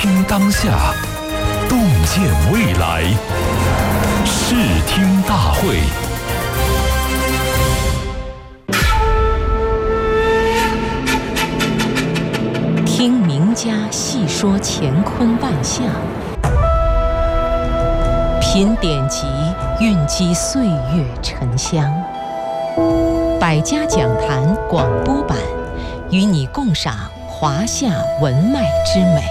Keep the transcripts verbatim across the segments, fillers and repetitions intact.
听当下，洞见未来。视听大会。 听名家细说乾坤万象，品典籍蕴积岁月沉香。百家讲坛广播版，与你共赏华夏文脉之美。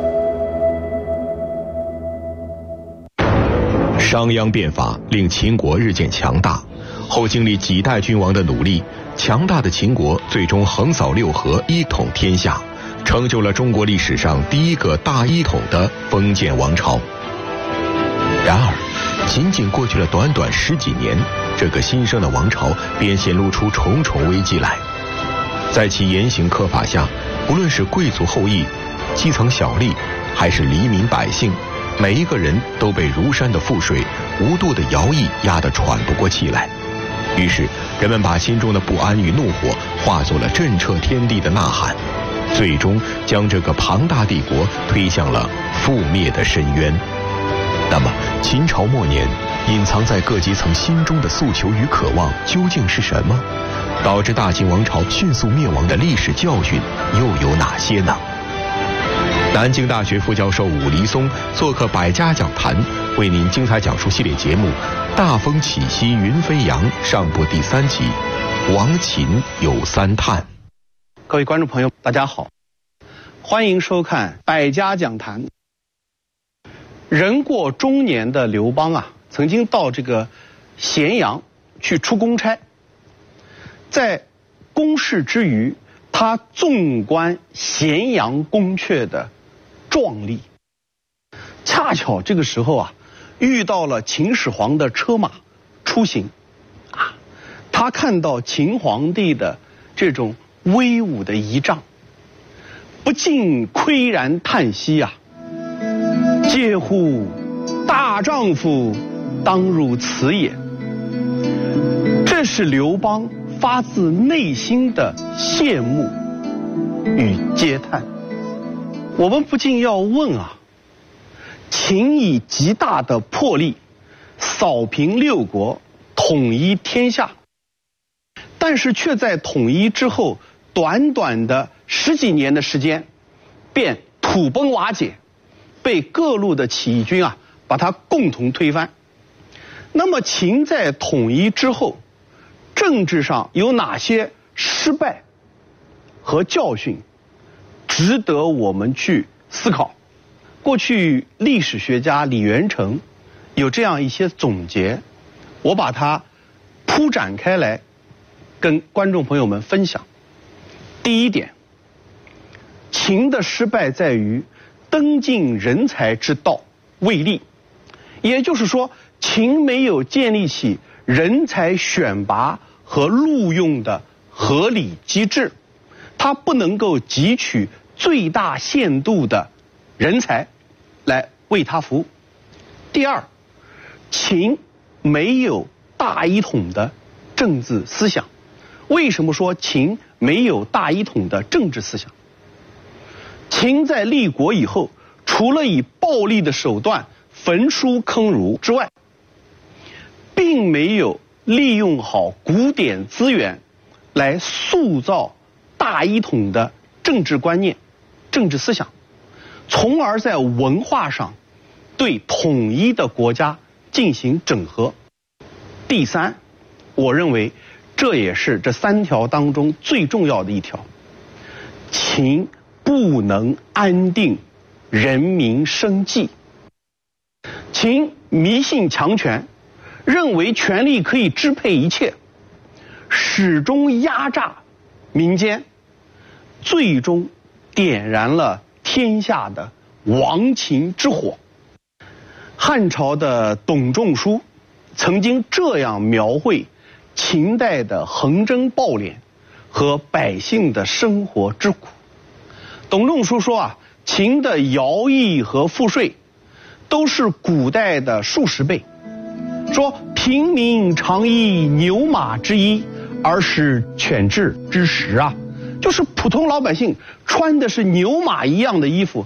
商鞅变法令秦国日渐强大，后经历几代君王的努力，强大的秦国最终横扫六合，一统天下，成就了中国历史上第一个大一统的封建王朝。然而，仅仅过去了短短十几年，这个新生的王朝便显露出重重危机来。在其严刑苛法下，不论是贵族后裔、基层小吏，还是黎民百姓，每一个人都被如山的赋税、无度的徭役压得喘不过气来。于是，人们把心中的不安与怒火化作了震彻天地的呐喊，最终将这个庞大帝国推向了覆灭的深渊。那么，秦朝末年隐藏在各阶层心中的诉求与渴望究竟是什么？导致大秦王朝迅速灭亡的历史教训又有哪些呢？南京大学副教授武黎松做客百家讲坛，为您精彩讲述系列节目《大风起兮云飞扬》上部第三集《亡秦有三叹》。 各位观众朋友，大家好，欢迎收看百家讲坛。人过中年的刘邦啊，曾经到这个咸阳去出公差，在公事之余，他纵观咸阳宫阙的壮丽。恰巧这个时候啊，遇到了秦始皇的车马出行，啊，他看到秦皇帝的这种威武的仪仗，不禁喟然叹息啊，嗟乎，大丈夫当如此也。这是刘邦发自内心的羡慕与嗟叹。我们不禁要问啊，秦以极大的魄力扫平六国，统一天下，但是却在统一之后短短的十几年的时间便土崩瓦解，被各路的起义军啊把它共同推翻。那么秦在统一之后，政治上有哪些失败和教训值得我们去思考？过去历史学家李元成有这样一些总结，我把它铺展开来跟观众朋友们分享。第一点，秦的失败在于登进人才之道未立，也就是说，秦没有建立起人才选拔和录用的合理机制，它不能够汲取最大限度的人才来为它服务。第二，秦没有大一统的政治思想。为什么说秦没有大一统的政治思想？秦在立国以后，除了以暴力的手段焚书坑儒之外，并没有利用好古典资源来塑造大一统的政治观念、政治思想，从而在文化上对统一的国家进行整合。第三，我认为这也是这三条当中最重要的一条，秦不能安定人民生计。秦迷信强权，认为权力可以支配一切，始终压榨民间，最终点燃了天下的亡秦之火。汉朝的董仲舒曾经这样描绘秦代的横征暴敛和百姓的生活之苦。董仲舒说啊，秦的徭役和赋税都是古代的数十倍，说平民常衣牛马之衣，而使犬彘之食啊，就是普通老百姓穿的是牛马一样的衣服，吃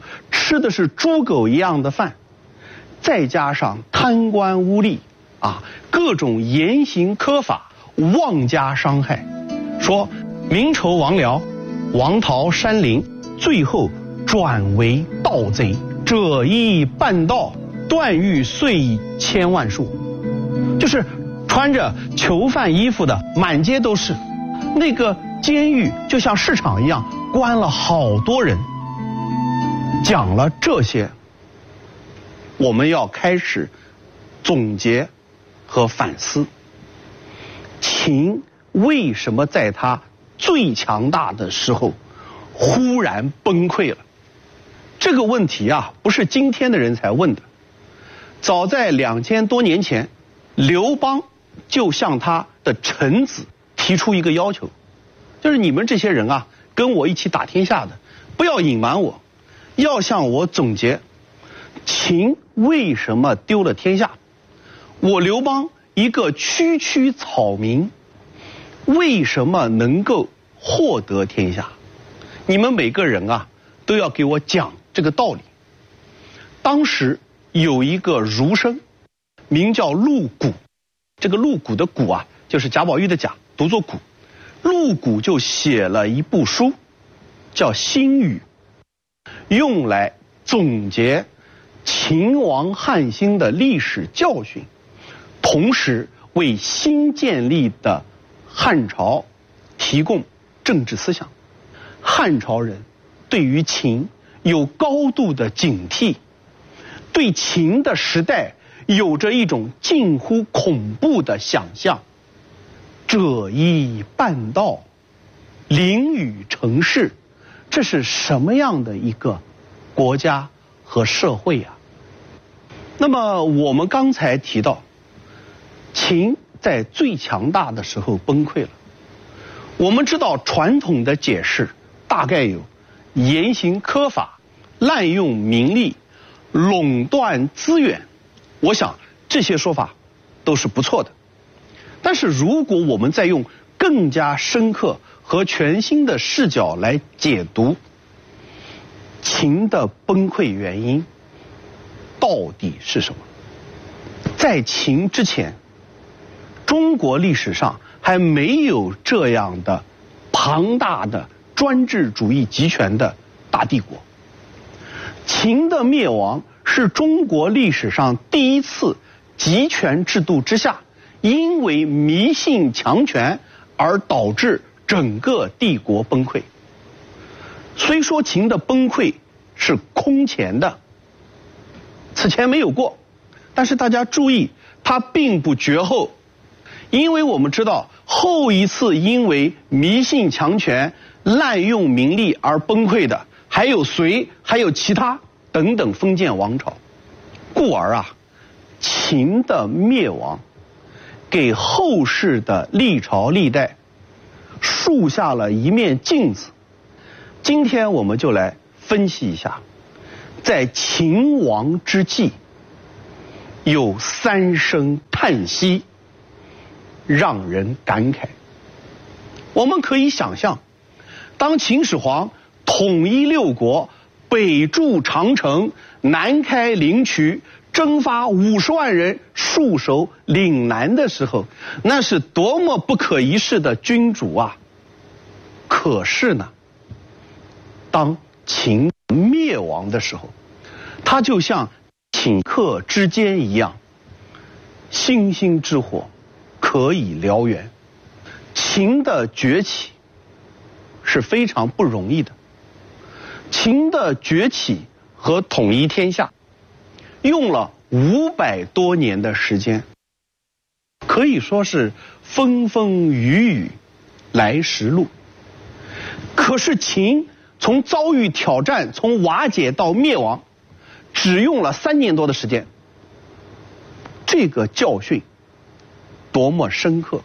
吃的是猪狗一样的饭，再加上贪官污吏啊，各种严刑苛法，妄加伤害，说明仇王僚，王逃山林，最后转为盗贼，者亦半道，断狱遂以千万数。就是穿着囚犯衣服的满街都是，那个监狱就像市场一样，关了好多人。讲了这些，我们要开始总结和反思，秦为什么在他最强大的时候忽然崩溃了？这个问题啊，不是今天的人才问的，早在两千多年前，刘邦就向他的臣子提出一个要求，就是你们这些人啊，跟我一起打天下的，不要隐瞒我，要向我总结秦为什么丢了天下，我刘邦一个区区草民为什么能够获得天下？你们每个人啊都要给我讲这个道理。当时有一个儒生名叫陆贾，这个陆贾的贾啊就是贾宝玉的贾，读作贾。陆贾就写了一部书叫《新语》，用来总结秦王汉兴的历史教训，同时为新建立的汉朝提供政治思想。汉朝人对于秦有高度的警惕，对秦的时代有着一种近乎恐怖的想象。者亦半道，临与成事，这是什么样的一个国家和社会啊？那么我们刚才提到，秦在最强大的时候崩溃了。我们知道传统的解释大概有严刑苛法、滥用民力、垄断资源，我想这些说法都是不错的。但是如果我们再用更加深刻和全新的视角来解读秦的崩溃原因到底是什么？在秦之前，中国历史上还没有这样的庞大的专制主义集权的大帝国。秦的灭亡是中国历史上第一次集权制度之下因为迷信强权而导致整个帝国崩溃。虽说秦的崩溃是空前的，此前没有过，但是大家注意，它并不绝后。因为我们知道后一次因为迷信强权、滥用民力而崩溃的还有隋，还有其他等等封建王朝。故而啊，秦的灭亡给后世的历朝历代树下了一面镜子。今天我们就来分析一下，在秦亡之际有三声叹息让人感慨。我们可以想象，当秦始皇统一六国，北筑长城，南开灵渠，征发五十万人戍守岭南的时候，那是多么不可一世的君主啊！可是呢，当秦灭亡的时候，他就像顷刻之间一样，星星之火可以燎原。秦的崛起是非常不容易的，秦的崛起和统一天下用了五百多年的时间，可以说是风风雨雨来时路。可是秦从遭遇挑战，从瓦解到灭亡，只用了三年多的时间。这个教训多么深刻！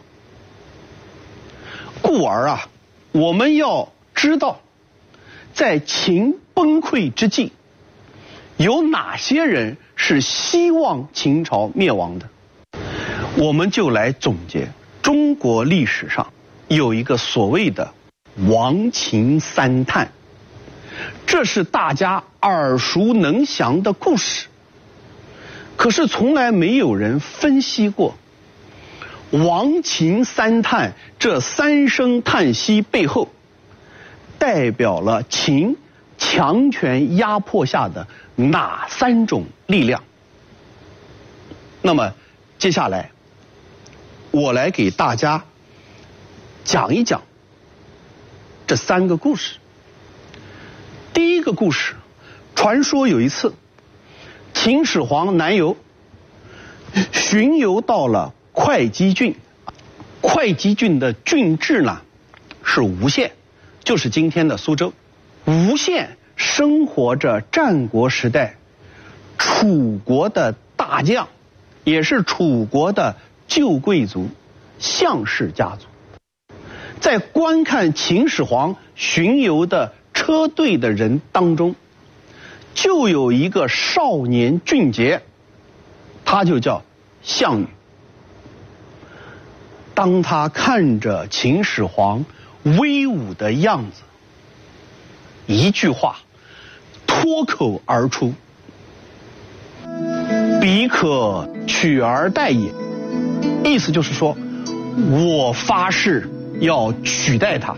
故而啊，我们要知道，在秦崩溃之际，有哪些人是希望秦朝灭亡的？我们就来总结中国历史上有一个所谓的亡秦三叹。 这是大家耳熟能详的故事。可是从来没有人分析过王秦三叹这三声叹息背后代表了秦强权压迫下的哪三种力量。那么接下来我来给大家讲一讲这三个故事。第一个故事，传说有一次秦始皇南游，巡游到了会稽郡。会稽郡的郡治呢是吴县，就是今天的苏州。吴县生活着战国时代楚国的大将，也是楚国的旧贵族项氏家族。在观看秦始皇巡游的车队的人当中，就有一个少年俊杰，他就叫项羽。当他看着秦始皇威武的样子，一句话脱口而出：彼可取而代也。意思就是说，我发誓要取代他。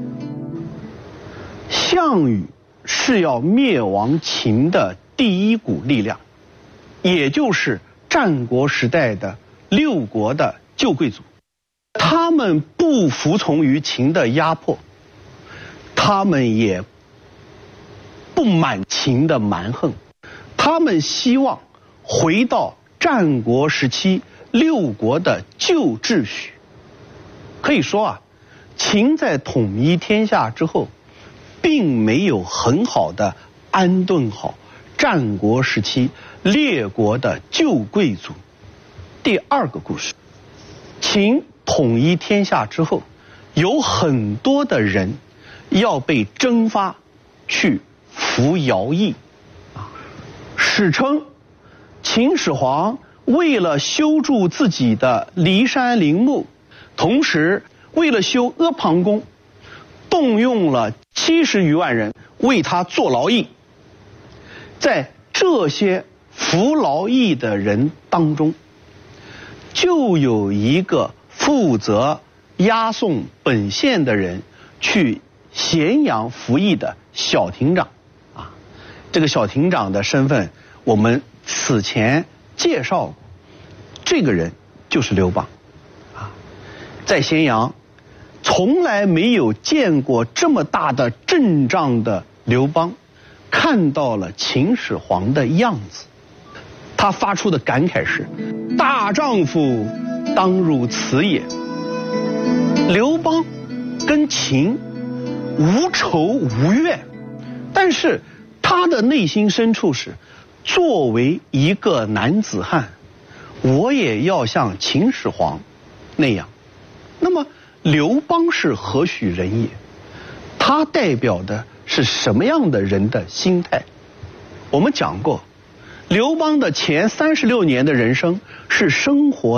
项羽是要灭亡秦的第一股力量，也就是战国时代的六国的旧贵族。他们不服从于秦的压迫，他们也不满秦的蛮横，他们希望回到战国时期六国的旧秩序。可以说啊，秦在统一天下之后，并没有很好的安顿好战国时期列国的旧贵族。第二个故事，秦统一天下之后，有很多的人要被征发去服徭役。史称秦始皇为了修筑自己的骊山陵墓，同时为了修阿房宫，动用了七十余万人为他做劳役。在这些服劳役的人当中，就有一个负责押送本县的人去咸阳服役的小亭长啊。这个小亭长的身份我们此前介绍过，这个人就是刘邦啊。在咸阳从来没有见过这么大的阵仗的刘邦，看到了秦始皇的样子，他发出的感慨是：大丈夫当如此也。刘邦跟秦无仇无怨，但是他的内心深处是，作为一个男子汉，我也要像秦始皇那样。那么刘邦是何许人也？他代表的是什么样的人的心态？我们讲过，刘邦的前三十六年的人生是生活